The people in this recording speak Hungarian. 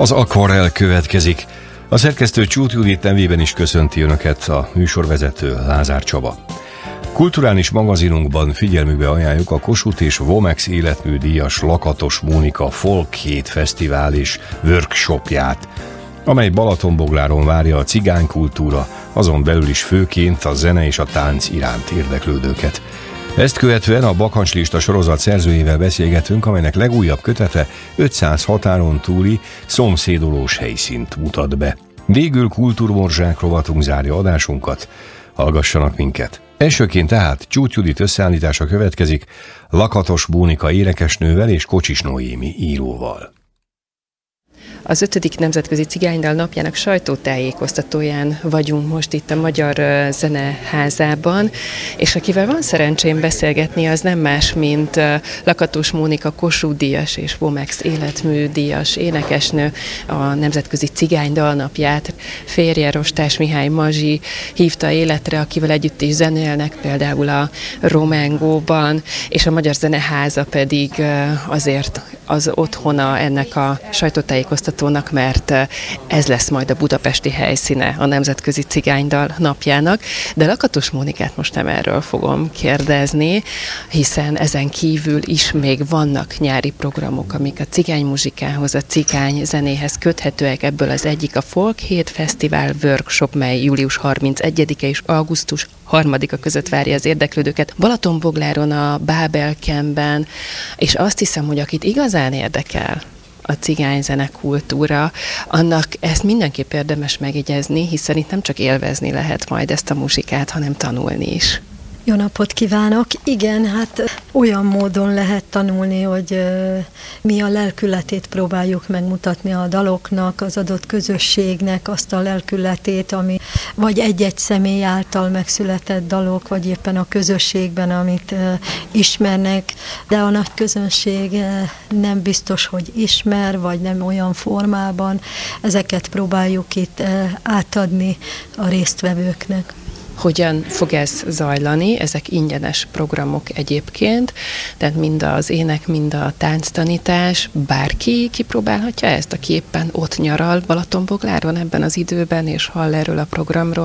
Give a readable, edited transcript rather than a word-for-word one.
Az Akvarell következik. A szerkesztő Csút Judit nevében is köszönti Önöket a műsorvezető Lázár Csaba. Kulturális magazinunkban figyelmükbe ajánljuk a Kossuth és Womex életműdíjas Lakatos Mónika Folk Hét Fesztivál és workshopját, amely Balatonbogláron várja a cigánykultúra, azon belül is főként a zene és a tánc iránt érdeklődőket. Ezt követően a Bakancslista sorozat szerzőjével beszélgetünk, amelynek legújabb kötete 500 határon túli szomszédolós helyszínt mutat be. Végül kultúrmorzsák rovatunk zárja adásunkat. Hallgassanak minket! Elsőként tehát Csút Judit összeállítása következik Lakatos Mónika énekesnővel és Kocsis Noémi íróval. Az 5. Nemzetközi Cigánydal napjának sajtótájékoztatóján vagyunk most itt a Magyar Zeneházában, és akivel van szerencsém beszélgetni, az nem más, mint Lakatos Mónika Kossuth-díjas és Womex életműdíjas énekesnő. A Nemzetközi Cigánydal napját férje Rostás Mihály Mazsi hívta életre, akivel együtt is zenélnek, például a Romangóban, és a Magyar Zeneháza pedig azért az otthona ennek a sajtótájékoztatónak, mert ez lesz majd a budapesti helyszíne a Nemzetközi Cigánydal napjának. De Lakatos Mónikát most nem erről fogom kérdezni, hiszen ezen kívül is még vannak nyári programok, amik a cigánymuzsikához, a cigány zenéhez köthetőek. Ebből az egyik a Folk Hét Fesztivál workshop, mely július 31-e és augusztus 3-a között várja az érdeklődőket Balatonbogláron, a Bábel Campben, és azt hiszem, hogy akit igazán érdekel a cigányzene kultúra, annak ezt mindenképp érdemes megjegyezni, hiszen itt nem csak élvezni lehet majd ezt a muzsikát, hanem tanulni is. Jó napot kívánok! Igen, hát olyan módon lehet tanulni, hogy mi a lelkületét próbáljuk megmutatni a daloknak, az adott közösségnek, azt a lelkületét, ami vagy egy-egy személy által megszületett dalok, vagy éppen a közösségben, amit ismernek, de a nagy közönség nem biztos, hogy ismer, vagy nem olyan formában. Ezeket próbáljuk itt átadni a résztvevőknek. Hogyan fog ez zajlani? Ezek ingyenes programok egyébként, tehát mind az ének, mind a tánctanítás. Bárki kipróbálhatja ezt, aki éppen ott nyaral Balatonbogláron ebben az időben, és hall erről a programról?